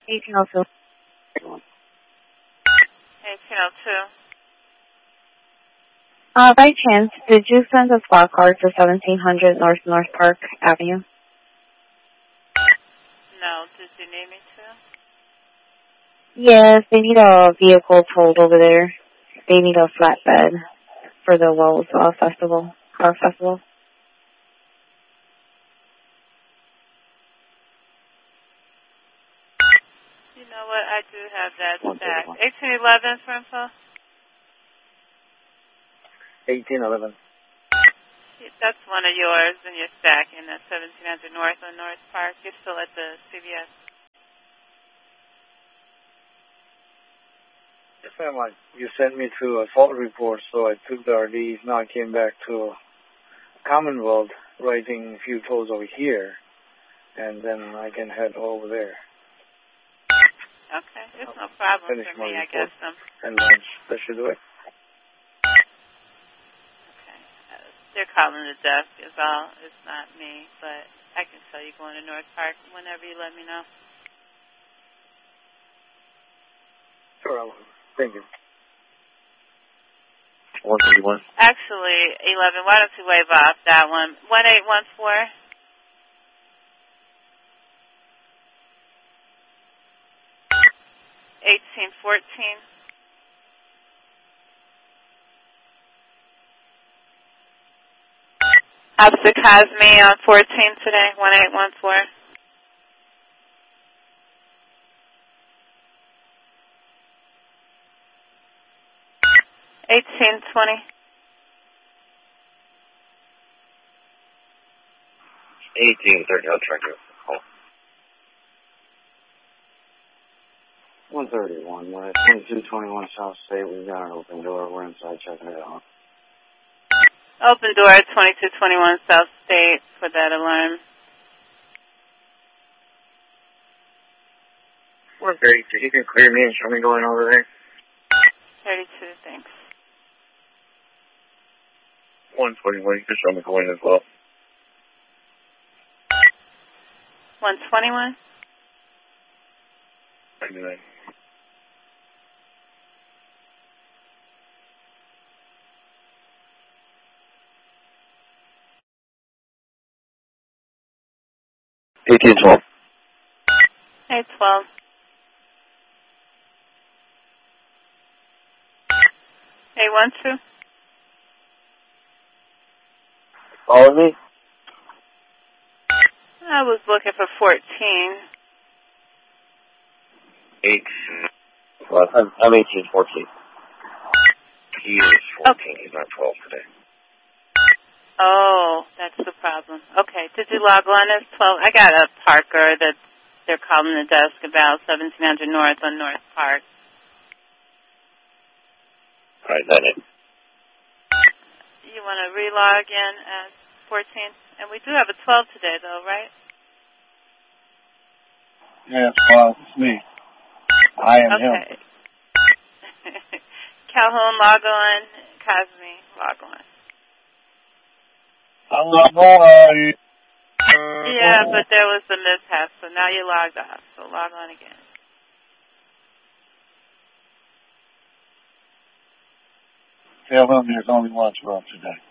1802. 1802. By chance, did you send a spot card to 1700 North Park Avenue? No, did you need me to? Yes, they need a vehicle towed over there. They need a flatbed for the Wells Festival, car festival. You know what? I do have that stack. 1811 for info? 1811. That's one of yours in your stack in the 1700 North on North Park. You're still at the CVS. Yes, ma'am. You sent me to a fault report, so I took the RDs. Now I came back to Commonwealth, writing a few tolls over here, and then I can head over there. Okay, it's no problem for me, I guess. And lunch, that should do it. They're calling the desk is all. It's not me, but I can tell you going to North Park whenever you let me know. Sure, thank you. 131. Actually, 11, why don't you wave off that one? 1814. $1814. Officer Cosme on 14 today, 1814. $1820. 1830. I'll try to call. 131. We're at 2221 South State. We've got an open door. We're inside checking it out. Open door at 2221 South State for that alarm. 132. You can clear me and show me going over there. 32, thanks. 121. You can show me going as well. 121? 99. $1812. 812. 812. Follow me? I was looking for 14. 8. Well, I'm 1814. He is 14. Okay. He's not 12 today. Oh, that's the problem. Okay, did you log on as 12? I got a Parker that they're calling the desk about 1700 North on North Park. All right, then it. You want to relog in as 14? And we do have a 12 today, though, right? Yes, well, it's me. I am him. Okay. Calhoun, log on. Cosme, log on. Yeah, but there was a mishap, so now you logged off. So log on again. Tell them there's only one 12 today.